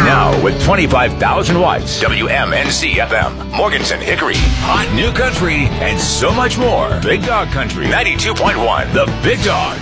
Now with 25,000 watts, WMNC FM, Morganton, Hickory, hot new country, and so much more. Big Dog Country 92.1, the Big Dog.